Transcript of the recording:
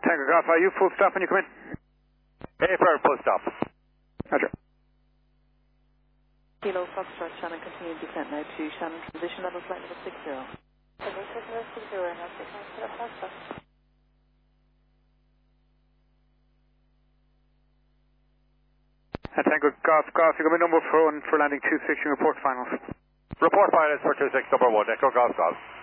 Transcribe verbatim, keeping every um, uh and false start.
Tango Golf, are you full stop when you come in? Paper, full stop. Roger. Kilo Foxtrot, Shannon, continue descent now to Shannon, transition level flight level six zero. Transition level six zero, now six zero, Foxtrot. Uh, Tango Golf, Golf, you come in number four for landing two six, you report finals. Report pilots for two six, number one, Echo Golf Golf.